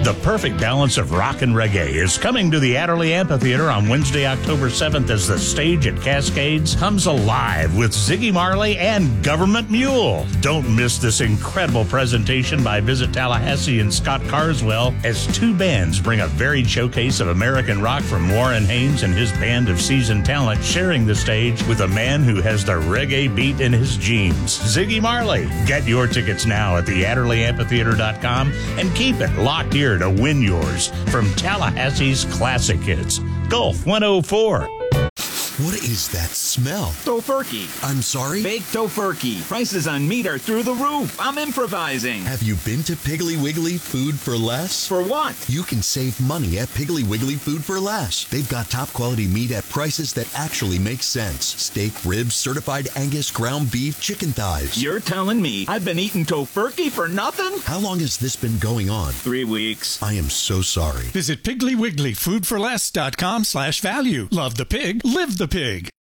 The perfect balance of rock and reggae is coming to the Adderley Amphitheater on Wednesday, October 7th as the stage at Cascades comes alive with Ziggy Marley and Government Mule. Don't miss this incredible presentation by Visit Tallahassee and Scott Carswell as two bands bring a varied showcase of American rock from Warren Haynes and his band of seasoned talent, sharing the stage with a man who has the reggae beat in his jeans, Ziggy Marley. Get your tickets now at theadderleyamphitheater.com and keep it locked here to win yours from Tallahassee's classic hits. Gulf 104. What is that smell? Tofurkey. I'm sorry? Baked Tofurkey. Prices on meat are through the roof. I'm improvising. Have you been to Piggly Wiggly Food for Less? For what? You can save money at Piggly Wiggly Food for Less. They've got top quality meat at prices that actually make sense. Steak, ribs, certified Angus, ground beef, chicken thighs. You're telling me I've been eating Tofurkey for nothing? How long has this been going on? 3 weeks. I am so sorry. Visit Piggly Wiggly Foodforless.com/value. Love the pig, live the pig.